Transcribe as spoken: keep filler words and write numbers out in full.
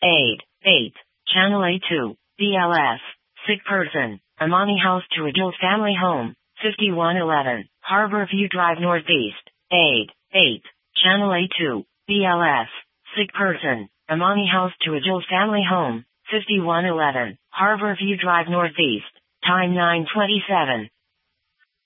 aid, eight. Channel A two, B L S, sick person, Amani House to Adult Family Home, fifty-one eleven, Harbor View Drive Northeast, aid, eight. Channel A two, B L S, sick person, Amani House to Adult Family Home, fifty-one eleven, Harbor View Drive Northeast, time nine twenty-seven.